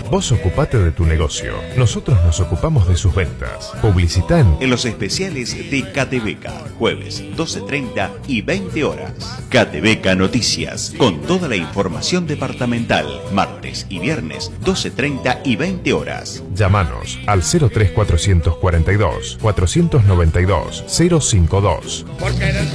Vos ocupate de tu negocio. Nosotros nos ocupamos de sus ventas. Publicitá en los especiales de Catebeca, jueves 12:30 y 20 horas. Catebeca Noticias, con toda la información departamental, martes y viernes 12:30 y 20 horas. Llámanos al 03442 492 052. Porque